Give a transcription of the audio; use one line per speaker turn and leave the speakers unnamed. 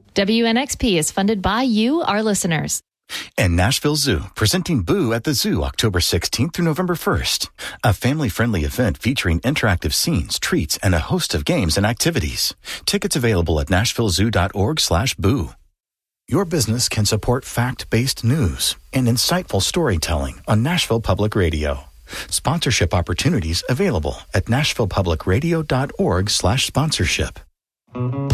WNXP is funded by you, our listeners.
And Nashville Zoo, presenting Boo at the Zoo October 16th through November 1st. A family-friendly event featuring interactive scenes, treats, and a host of games and activities. Tickets available at nashvillezoo.org/boo. Your business can support fact-based news and insightful storytelling on Nashville Public Radio. Sponsorship opportunities available at nashvillepublicradio.org/sponsorship.